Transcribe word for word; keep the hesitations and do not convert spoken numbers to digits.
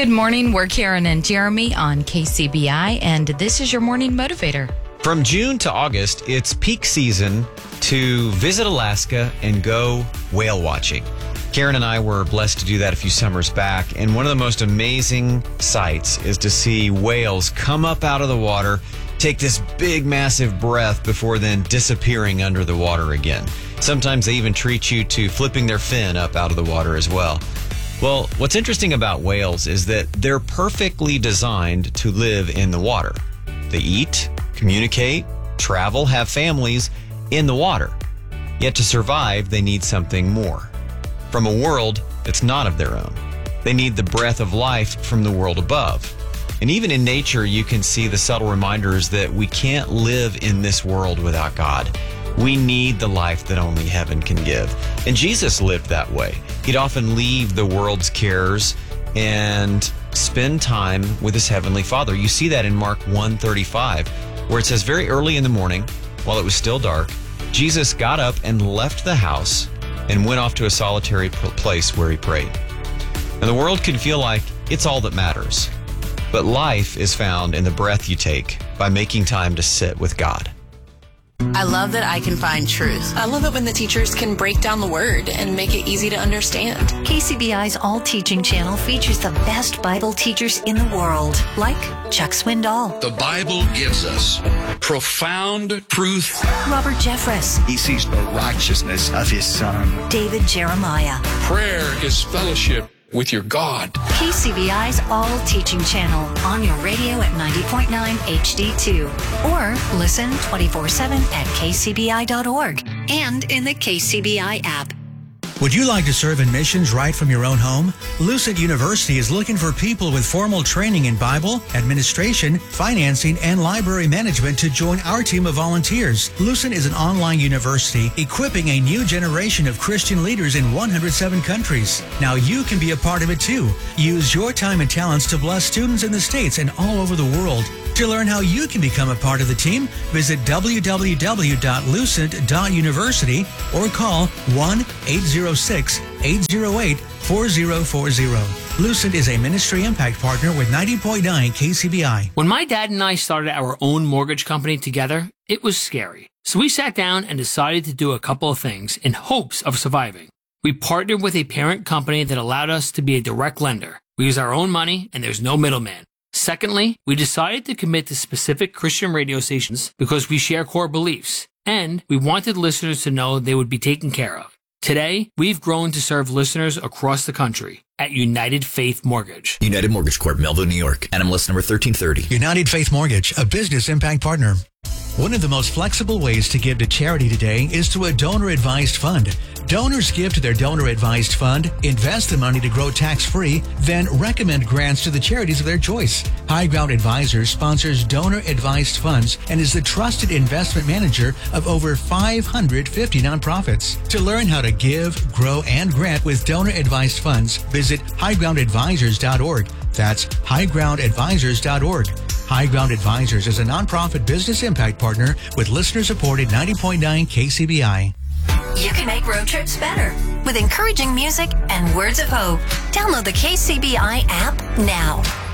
Good morning. We're Karen and Jeremy on K C B I, and this is your morning motivator. From June to August, it's peak season to visit Alaska and go whale watching. Karen and I were blessed to do that a few summers back, and one of the most amazing sights is to see whales come up out of the water, take this big, massive breath before then disappearing under the water again. Sometimes they even treat you to flipping their fin up out of the water as well. Well, what's interesting about whales is that they're perfectly designed to live in the water. They eat, communicate, travel, have families in the water. Yet to survive, they need something more. From a world that's not of their own. They need the breath of life from the world above. And even in nature, you can see the subtle reminders that we can't live in this world without God. We need the life that only heaven can give. And Jesus lived that way. He'd often leave the world's cares and spend time with his heavenly Father. You see that in Mark one thirty-five, where it says, very early in the morning, while it was still dark, Jesus got up and left the house and went off to a solitary place where he prayed. And the world can feel like it's all that matters. But life is found in the breath you take by making time to sit with God. I love that I can find truth. I love it when the teachers can break down the word and make it easy to understand. K C B I's All Teaching channel features the best Bible teachers in the world, like Chuck Swindoll. The Bible gives us profound truth. Robert Jeffress. He sees the righteousness of his Son. David Jeremiah. Prayer is fellowship with your God. K C B I's All Teaching channel on your radio at ninety point nine H D two. Or listen twenty-four seven at K C B I dot org and in the K C B I app. Would you like to serve in missions right from your own home? Lucent University is looking for people with formal training in Bible, administration, financing, and library management to join our team of volunteers. Lucent is an online university equipping a new generation of Christian leaders in one hundred seven countries. Now you can be a part of it too. Use your time and talents to bless students in the States and all over the world. To learn how you can become a part of the team, visit w w w dot lucent dot university or call one eight zero six, eight zero eight, four zero four zero. Lucent is a ministry impact partner with ninety point nine K C B I. When my dad and I started our own mortgage company together, it was scary. So we sat down and decided to do a couple of things in hopes of surviving. We partnered with a parent company that allowed us to be a direct lender. We use our own money and there's no middleman. Secondly, we decided to commit to specific Christian radio stations because we share core beliefs, and we wanted listeners to know they would be taken care of. Today, we've grown to serve listeners across the country at United Faith Mortgage. United Mortgage Corp, Melville, New York. N M L S number thirteen thirty. United Faith Mortgage, a business impact partner. One of the most flexible ways to give to charity today is through a donor-advised fund. Donors give to their donor-advised fund, invest the money to grow tax-free, then recommend grants to the charities of their choice. High Ground Advisors sponsors donor-advised funds and is the trusted investment manager of over five hundred fifty nonprofits. To learn how to give, grow, and grant with donor-advised funds, visit high ground advisors dot org. That's high ground advisors dot org. High Ground Advisors is a nonprofit business impact partner with listener-supported ninety point nine K C B I. You can make road trips better with encouraging music and words of hope. Download the K C B I app now.